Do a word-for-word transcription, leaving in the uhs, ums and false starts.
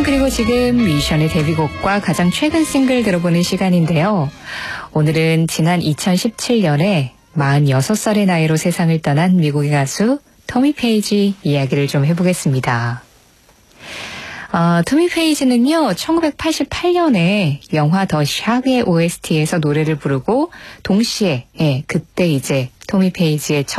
그리고 지금 뮤지션의 데뷔곡과 가장 최근 싱글 들어보는 시간인데요. 오늘은 지난 이천십칠 년에 마흔여섯 살의 나이로 세상을 떠난 미국의 가수 토미 페이지 이야기를 좀 해보겠습니다. 어, 토미 페이지는요, 천구백팔십팔 년에 영화 더 샥의 오에스티에서 노래를 부르고 동시에 예, 그때 이제 토미 페이지의 첫